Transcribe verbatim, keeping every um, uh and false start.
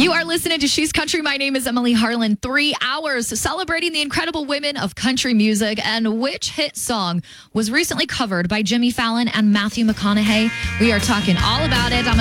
You are listening to She's Country. My name is Emily Harlan. Three hours celebrating the incredible women of country music. And which hit song was recently covered by Jimmy Fallon and Matthew McConaughey? We are talking all about it. I'm